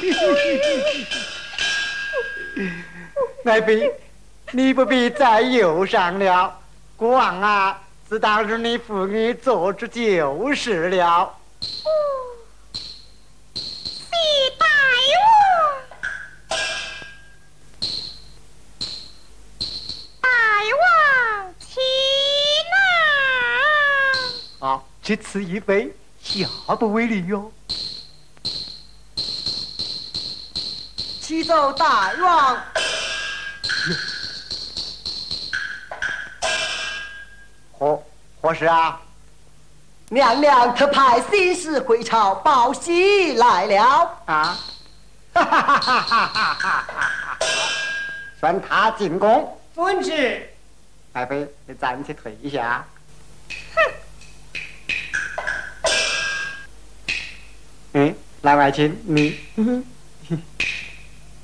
爱妃，你不必再忧伤了。国王啊，自当日你父女做出旧事了。 谢大王，大王请啊！ 好，只此一杯，下不为例哟。 启奏大王。 何事啊？ 娘娘特派新使回朝报喜来了。 啊！哈哈哈哈哈哈哈！算他进宫。 遵旨。 爱妃，你暂且退一下。哼！蓝爱卿，你。